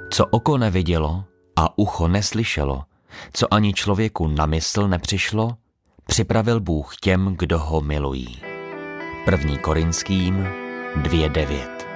Co oko nevidělo a ucho neslyšelo, co ani člověku na mysl nepřišlo, připravil Bůh těm, kdo ho milují. 1. Korinským 2:9.